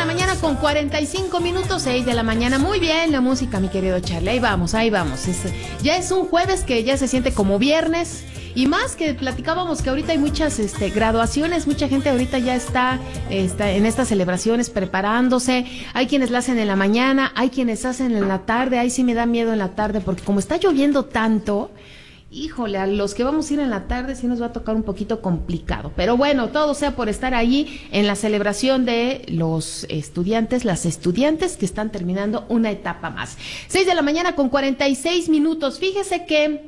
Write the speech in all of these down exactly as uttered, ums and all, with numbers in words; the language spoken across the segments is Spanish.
la mañana con cuarenta y cinco minutos, seis de la mañana. Muy bien la música, mi querido Charlie. Ahí vamos, ahí vamos. Es, ya es un jueves que ya se siente como viernes. Y más que platicábamos que ahorita hay muchas este, graduaciones, mucha gente ahorita ya está, está en estas celebraciones preparándose. Hay quienes la hacen en la mañana, hay quienes hacen en la tarde. Ahí sí me da miedo en la tarde porque como está lloviendo tanto, híjole, a los que vamos a ir en la tarde sí nos va a tocar un poquito complicado. Pero bueno, todo sea por estar allí en la celebración de los estudiantes, las estudiantes que están terminando una etapa más. Seis de la mañana con cuarenta y seis minutos. Fíjese que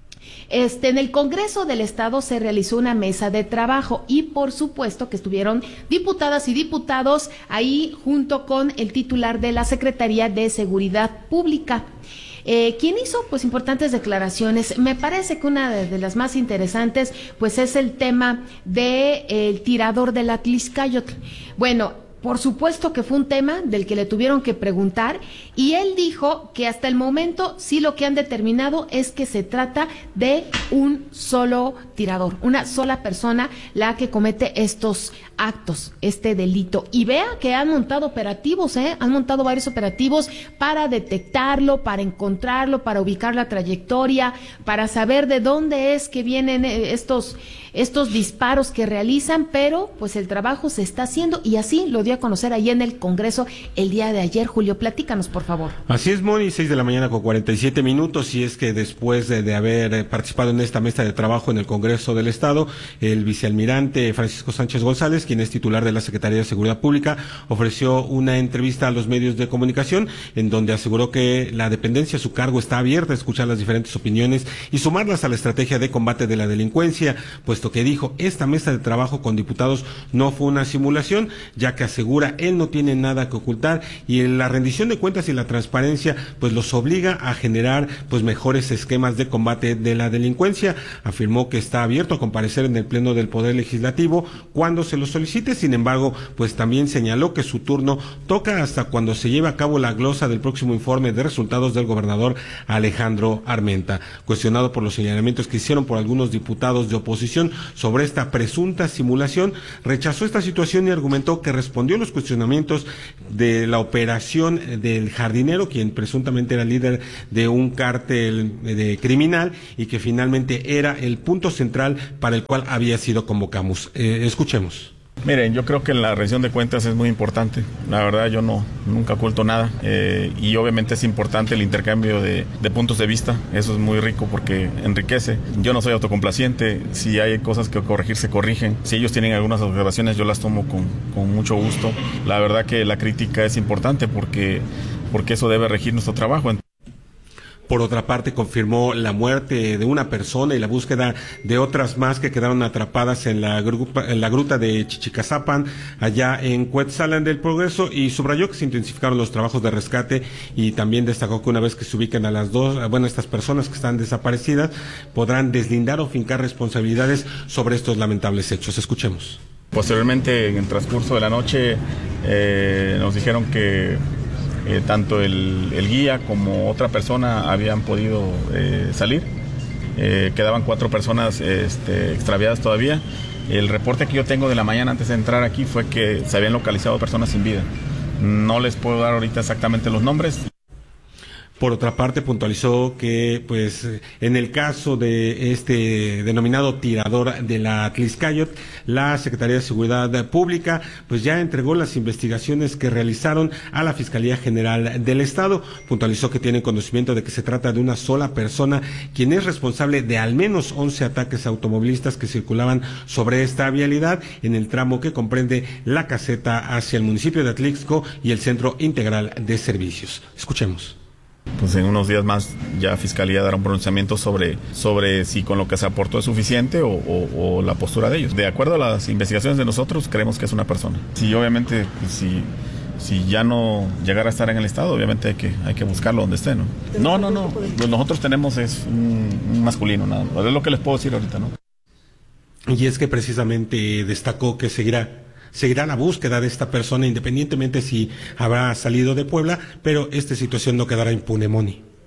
Este, en el Congreso del Estado se realizó una mesa de trabajo y por supuesto que estuvieron diputadas y diputados ahí junto con el titular de la Secretaría de Seguridad Pública. Eh, quien hizo pues importantes declaraciones. Me parece que una de, de las más interesantes pues es el tema de eh, el tirador de la Tlixcayotl. Bueno, por supuesto que fue un tema del que le tuvieron que preguntar y él dijo que hasta el momento sí lo que han determinado es que se trata de un solo tirador, una sola persona la que comete estos actos, este delito. Y vea que han montado operativos, ¿eh? Han montado varios operativos para detectarlo, para encontrarlo, para ubicar la trayectoria, para saber de dónde es que vienen estos, estos disparos que realizan, pero pues el trabajo se está haciendo y así lo dio a conocer ahí en el Congreso el día de ayer. Julio, platícanos, por favor. Así es, Moni, seis de la mañana con cuarenta y siete minutos, y es que después de, de haber participado en esta mesa de trabajo en el Congreso del Estado, el vicealmirante Francisco Sánchez González, quien es titular de la Secretaría de Seguridad Pública, ofreció una entrevista a los medios de comunicación en donde aseguró que la dependencia a su cargo está abierta a escuchar las diferentes opiniones y sumarlas a la estrategia de combate de la delincuencia, puesto que dijo, esta mesa de trabajo con diputados no fue una simulación, ya que asegura él no tiene nada que ocultar y en la rendición de cuentas y la transparencia pues los obliga a generar pues mejores esquemas de combate de la delincuencia. Afirmó que está abierto a comparecer en el Pleno del Poder Legislativo cuando se lo solicite, sin embargo pues también señaló que su turno toca hasta cuando se lleve a cabo la glosa del próximo informe de resultados del gobernador Alejandro Armenta. Cuestionado por los señalamientos que hicieron por algunos diputados de oposición sobre esta presunta simulación, rechazó esta situación y argumentó que respondió a los cuestionamientos de la operación del jardinero, quien presuntamente era líder de un cártel de criminal y que finalmente era el punto central para el cual había sido convocamos. Eh, escuchemos. Miren, yo creo que la rendición de cuentas es muy importante. La verdad, yo no nunca oculto nada eh, y obviamente es importante el intercambio de, de puntos de vista. Eso es muy rico porque enriquece. Yo no soy autocomplaciente. Si hay cosas que corregir, se corrigen. Si ellos tienen algunas observaciones, yo las tomo con, con mucho gusto. La verdad que la crítica es importante porque, porque eso debe regir nuestro trabajo. Por otra parte, confirmó la muerte de una persona y la búsqueda de otras más que quedaron atrapadas en la, grupa, en la gruta de Chichicazapan, allá en Cuetzalan del Progreso, y subrayó que se intensificaron los trabajos de rescate y también destacó que una vez que se ubiquen a las dos, bueno, estas personas que están desaparecidas, podrán deslindar o fincar responsabilidades sobre estos lamentables hechos. Escuchemos. Posteriormente, en el transcurso de la noche, eh, nos dijeron que Eh, tanto el, el guía como otra persona habían podido eh, salir. Eh, quedaban cuatro personas este, extraviadas todavía. El reporte que yo tengo de la mañana antes de entrar aquí fue que se habían localizado personas sin vida. No les puedo dar ahorita exactamente los nombres. Por otra parte, puntualizó que, pues, en el caso de este denominado tirador de la Tlixcayotl, la Secretaría de Seguridad Pública, pues, ya entregó las investigaciones que realizaron a la Fiscalía General del Estado. Puntualizó que tienen conocimiento de que se trata de una sola persona, quien es responsable de al menos once ataques automovilistas que circulaban sobre esta vialidad en el tramo que comprende la caseta hacia el municipio de Atlixco y el Centro Integral de Servicios. Escuchemos. Pues en unos días más ya Fiscalía dará un pronunciamiento sobre, sobre si con lo que se aportó es suficiente o, o, o la postura de ellos. De acuerdo a las investigaciones de nosotros, creemos que es una persona. Sí, obviamente, pues, si, si ya no llegara a estar en el estado, obviamente hay que, hay que buscarlo donde esté, ¿no? No, no, no. Nosotros tenemos es un, un masculino, nada más. Es lo que les puedo decir ahorita, ¿no? Y es que precisamente destacó que seguirá Seguirá la búsqueda de esta persona independientemente si habrá salido de Puebla, pero esta situación no quedará impune, Moni.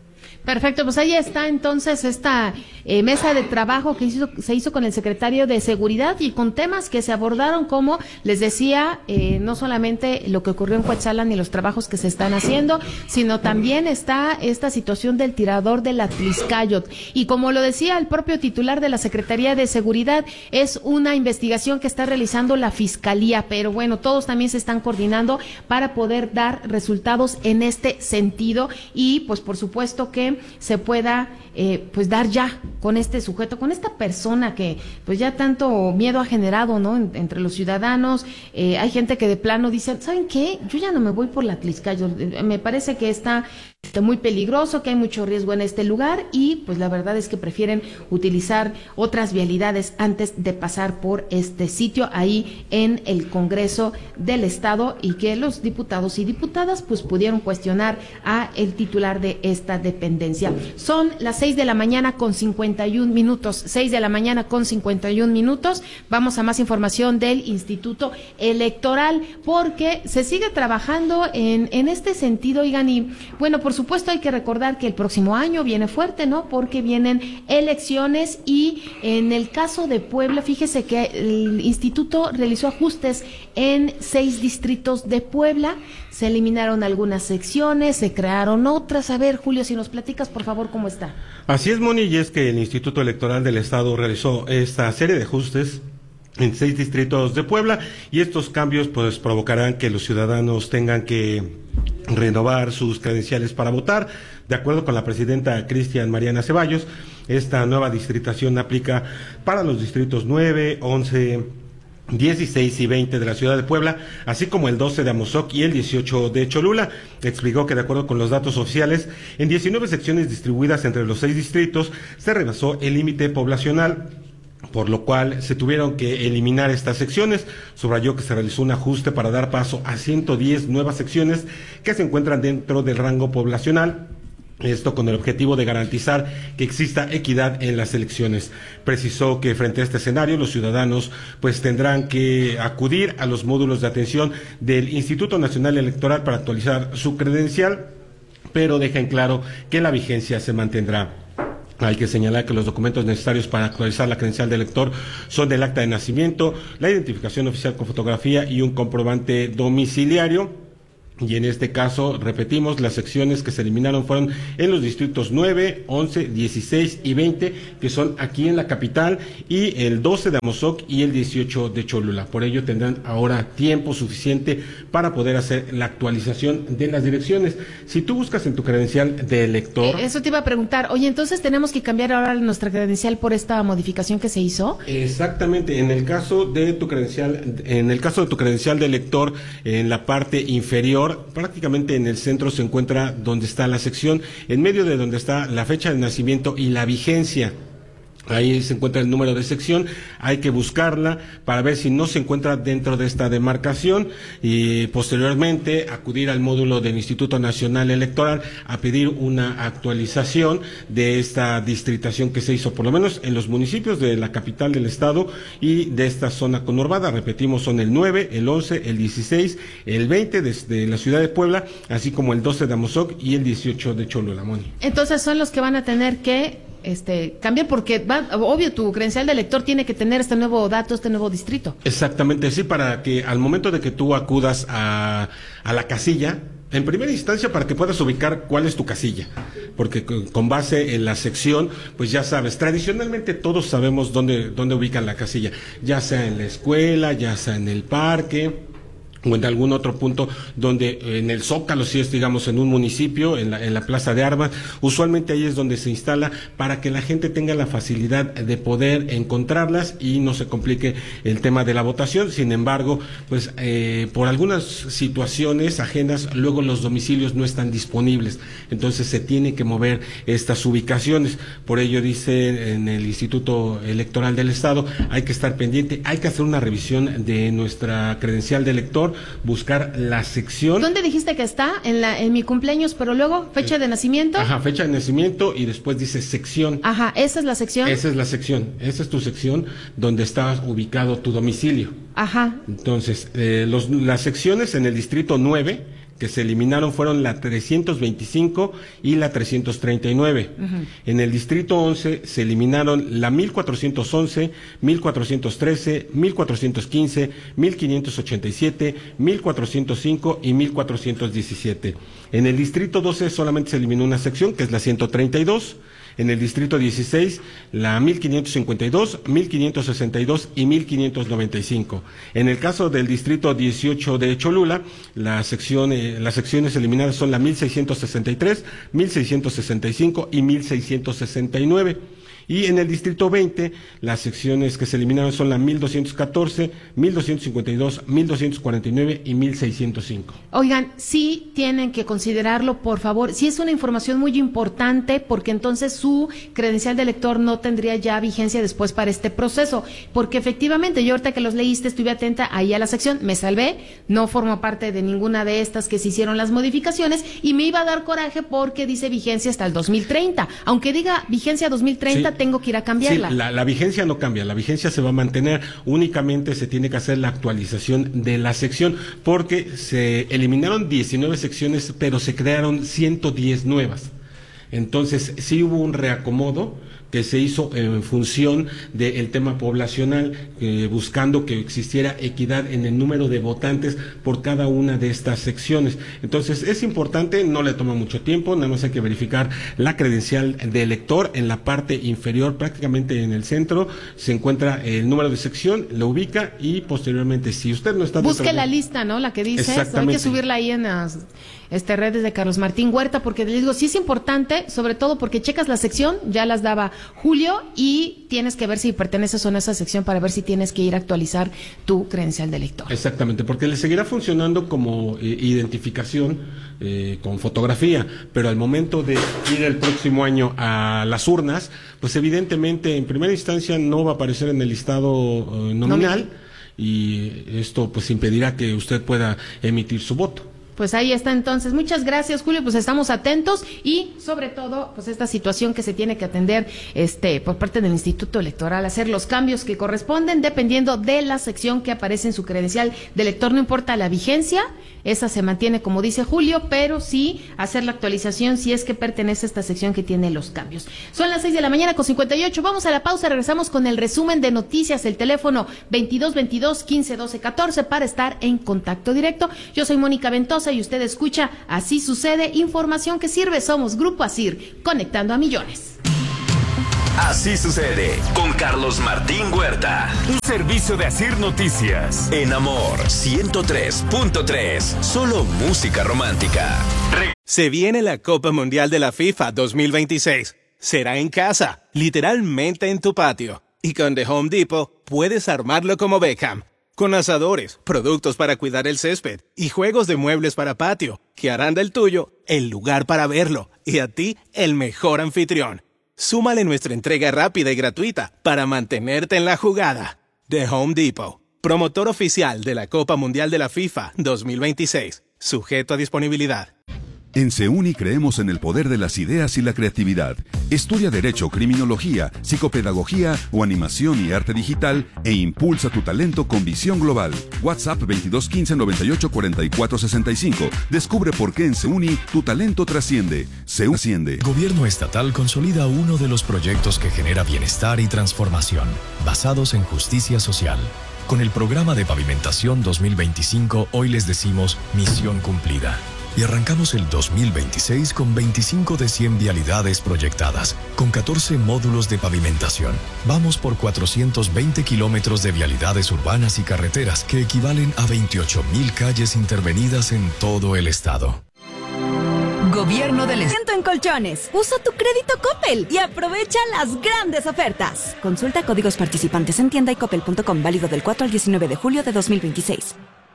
Perfecto, pues ahí está entonces esta eh, mesa de trabajo que hizo, se hizo con el secretario de Seguridad y con temas que se abordaron, como les decía, eh, no solamente lo que ocurrió en Cuetzalan y los trabajos que se están haciendo, sino también está esta situación del tirador de la Tliscayot. Y como lo decía el propio titular de la Secretaría de Seguridad, es una investigación que está realizando la Fiscalía, pero bueno, todos también se están coordinando para poder dar resultados en este sentido y pues por supuesto que se pueda eh, pues dar ya con este sujeto, con esta persona que pues ya tanto miedo ha generado, ¿no? En, entre los ciudadanos. Eh, hay gente que de plano dice, ¿saben qué? Yo ya no me voy por la Tliscayot, me parece que está Está muy peligroso, que hay mucho riesgo en este lugar y pues la verdad es que prefieren utilizar otras vialidades antes de pasar por este sitio ahí en el Congreso del Estado, y que los diputados y diputadas pues pudieron cuestionar a el titular de esta dependencia. Son las seis de la mañana con cincuenta y un minutos, seis de la mañana con cincuenta y un minutos. Vamos a más información del Instituto Electoral, porque se sigue trabajando en, en este sentido, oigan, y bueno, por supuesto hay que recordar que el próximo año viene fuerte, ¿no? Porque vienen elecciones y en el caso de Puebla, fíjese que el instituto realizó ajustes en seis distritos de Puebla, se eliminaron algunas secciones, se crearon otras. A ver, Julio, si nos platicas, por favor, ¿cómo está? Así es, Moni, y es que el Instituto Electoral del Estado realizó esta serie de ajustes en seis distritos de Puebla, y estos cambios pues provocarán que los ciudadanos tengan que renovar sus credenciales para votar. De acuerdo con la presidenta Cristian Mariana Ceballos, esta nueva distritación aplica para los distritos nueve, once, dieciséis y veinte de la ciudad de Puebla, así como el doce de Amozoc y el dieciocho de Cholula. Explicó que de acuerdo con los datos oficiales, en diecinueve secciones distribuidas entre los seis distritos se rebasó el límite poblacional, por lo cual se tuvieron que eliminar estas secciones. Subrayó que se realizó un ajuste para dar paso a ciento diez nuevas secciones que se encuentran dentro del rango poblacional. Esto con el objetivo de garantizar que exista equidad en las elecciones. Precisó que frente a este escenario los ciudadanos pues tendrán que acudir a los módulos de atención del Instituto Nacional Electoral para actualizar su credencial, pero deja en claro que la vigencia se mantendrá. Hay que señalar que los documentos necesarios para actualizar la credencial del elector son el acta de nacimiento, la identificación oficial con fotografía y un comprobante domiciliario. Y en este caso, repetimos, las secciones que se eliminaron fueron en los distritos nueve, once, dieciséis y veinte, que son aquí en la capital, y el doce de Amozoc y el dieciocho de Cholula. Por ello tendrán ahora tiempo suficiente para poder hacer la actualización de las direcciones. Si tú buscas en tu credencial de elector... Eh, eso te iba a preguntar, oye, entonces tenemos que cambiar ahora nuestra credencial por esta modificación que se hizo. Exactamente, en el caso de tu credencial, en el caso de tu credencial de elector, en la parte inferior, prácticamente en el centro se encuentra donde está la sección, en medio de donde está la fecha de nacimiento y la vigencia. Ahí se encuentra el número de sección, hay que buscarla para ver si no se encuentra dentro de esta demarcación y posteriormente acudir al módulo del Instituto Nacional Electoral a pedir una actualización de esta distritación que se hizo, por lo menos en los municipios de la capital del estado y de esta zona conurbada. Repetimos, son el nueve, el once, el dieciséis, el veinte desde la ciudad de Puebla, así como el doce de Amozoc y el dieciocho de Cholula, Moni. Entonces son los que van a tener que este cambiar, porque va, obvio, tu credencial de elector tiene que tener este nuevo dato, este nuevo distrito. Exactamente, sí, para que al momento de que tú acudas a, a la casilla, en primera instancia, para que puedas ubicar cuál es tu casilla, porque con base en la sección, pues ya sabes, tradicionalmente todos sabemos dónde, dónde ubican la casilla, ya sea en la escuela, ya sea en el parque, o en algún otro punto donde en el Zócalo, si es digamos en un municipio, en la, en la Plaza de Armas, usualmente ahí es donde se instala para que la gente tenga la facilidad de poder encontrarlas y no se complique el tema de la votación. Sin embargo, pues eh, por algunas situaciones ajenas, luego los domicilios no están disponibles, entonces se tiene que mover estas ubicaciones. Por ello dice en el Instituto Electoral del Estado, hay que estar pendiente, hay que hacer una revisión de nuestra credencial de elector, buscar la sección. ¿Dónde dijiste que está? En la en mi cumpleaños, pero luego fecha eh, de nacimiento. Ajá, fecha de nacimiento y después dice sección. Ajá, esa es la sección. Esa es la sección, esa es tu sección donde está ubicado tu domicilio. Ajá. Entonces, eh, los, las secciones en el distrito nueve, que se eliminaron fueron la trescientos veinticinco y la trescientos treinta y nueve. Uh-huh. En el distrito once se eliminaron la mil cuatrocientos once, mil cuatrocientos trece, mil cuatrocientos quince, mil quinientos ochenta y siete, mil cuatrocientos cinco y mil cuatrocientos diecisiete. En el distrito doce solamente se eliminó una sección, que es la ciento treinta y dos. En el distrito dieciséis, la mil quinientos cincuenta y dos, mil quinientos sesenta y dos y mil quinientos noventa y cinco. En el caso del distrito dieciocho de Cholula, la sección, eh, las secciones eliminadas son la mil seiscientos sesenta y tres, mil seiscientos sesenta y cinco y mil seiscientos sesenta y nueve. Y en el distrito veinte, las secciones que se eliminaron son la mil doscientos catorce, mil doscientos cincuenta y dos, mil doscientos cuarenta y nueve y mil seiscientos cinco. Oigan, sí tienen que considerarlo, por favor. Sí es una información muy importante, porque entonces su credencial de elector no tendría ya vigencia después para este proceso. Porque efectivamente, yo ahorita que los leíste estuve atenta ahí a la sección, me salvé, no formo parte de ninguna de estas que se hicieron las modificaciones y me iba a dar coraje porque dice vigencia hasta el dos mil treinta. Aunque diga vigencia dos mil treinta, sí, tengo que ir a cambiarla. Sí, la, la vigencia no cambia, la vigencia se va a mantener, únicamente se tiene que hacer la actualización de la sección, porque se eliminaron diecinueve secciones, pero se crearon ciento diez nuevas. Entonces, sí hubo un reacomodo que se hizo en función del tema poblacional, eh, buscando que existiera equidad en el número de votantes por cada una de estas secciones. Entonces, es importante, no le toma mucho tiempo, nada más hay que verificar la credencial de elector. En la parte inferior, prácticamente en el centro, se encuentra el número de sección, lo ubica y posteriormente, si usted no está... Busque de... la lista, ¿no? La que dice, hay que subirla ahí en las este, redes de Carlos Martín Huerta, porque les digo, sí es importante, sobre todo porque checas la sección, ya las daba Julio, y tienes que ver si perteneces o no a esa sección para ver si tienes que ir a actualizar tu credencial de elector. Exactamente, porque le seguirá funcionando como eh, identificación eh, con fotografía, pero al momento de ir el próximo año a las urnas, pues evidentemente en primera instancia no va a aparecer en el listado eh, nominal, no, y esto pues impedirá que usted pueda emitir su voto. Pues ahí está entonces. Muchas gracias, Julio, pues estamos atentos y sobre todo pues esta situación que se tiene que atender este por parte del Instituto Electoral, hacer los cambios que corresponden dependiendo de la sección que aparece en su credencial de elector, no importa la vigencia, esa se mantiene como dice Julio, pero sí hacer la actualización si es que pertenece a esta sección que tiene los cambios. Son las seis de la mañana con cincuenta y ocho, vamos a la pausa, regresamos con el resumen de noticias, el teléfono veintidós veintidós quince doce catorce para estar en contacto directo. Yo soy Mónica Ventosa y usted escucha Así Sucede, información que sirve. Somos Grupo Asir, conectando a millones. Así Sucede con Carlos Martín Huerta. Un servicio de Asir Noticias. En Amor ciento tres punto tres. Solo música romántica. Se viene la Copa Mundial de la FIFA dos mil veintiséis. Será en casa, literalmente en tu patio. Y con The Home Depot puedes armarlo como Beckham. Con asadores, productos para cuidar el césped y juegos de muebles para patio, que harán del tuyo el lugar para verlo y a ti el mejor anfitrión. Súmale nuestra entrega rápida y gratuita para mantenerte en la jugada. The Home Depot, promotor oficial de la Copa Mundial de la FIFA dos mil veintiséis, sujeto a disponibilidad. En CEUNI creemos en el poder de las ideas y la creatividad. Estudia Derecho, Criminología, Psicopedagogía o Animación y Arte Digital e impulsa tu talento con visión global. WhatsApp veintidós quince noventa y ocho cuarenta y cuatro sesenta y cinco. Descubre por qué en CEUNI tu talento trasciende. CEUNI asciende. Gobierno estatal consolida uno de los proyectos que genera bienestar y transformación, basados en justicia social. Con el programa de pavimentación dos mil veinticinco, hoy les decimos misión cumplida. Y arrancamos el dos mil veintiséis con veinticinco de cien vialidades proyectadas, con catorce módulos de pavimentación. Vamos por cuatrocientos veinte kilómetros de vialidades urbanas y carreteras, que equivalen a veintiocho mil calles intervenidas en todo el estado. Gobierno del Estado en colchones. Usa tu crédito Coppel y aprovecha las grandes ofertas. Consulta códigos participantes en tienda y coppel punto com, válido del cuatro al diecinueve de julio de dos mil veintiséis.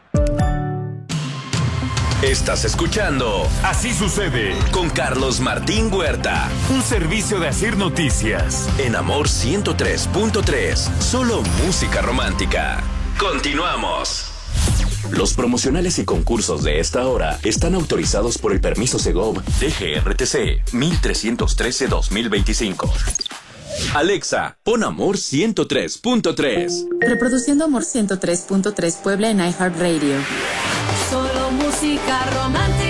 Estás escuchando Así Sucede con Carlos Martín Huerta. Un servicio de Asir Noticias. En Amor ciento tres punto tres. Solo música romántica. Continuamos. Los promocionales y concursos de esta hora están autorizados por el permiso Segov D G R T C mil trescientos trece dos mil veinticinco. Alexa, pon Amor ciento tres punto tres. Reproduciendo Amor ciento tres punto tres Puebla en iHeartRadio. Solo música romántica.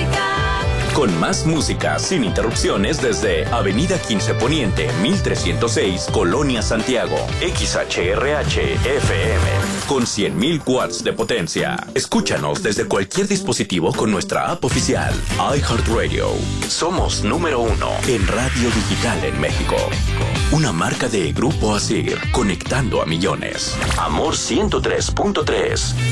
Con más música sin interrupciones desde Avenida quince Poniente, mil trescientos seis, Colonia Santiago. X H R H F M. Con cien mil watts de potencia. Escúchanos desde cualquier dispositivo con nuestra app oficial. iHeartRadio. Somos número uno en radio digital en México. Una marca de Grupo Asir, conectando a millones. Amor ciento tres punto tres.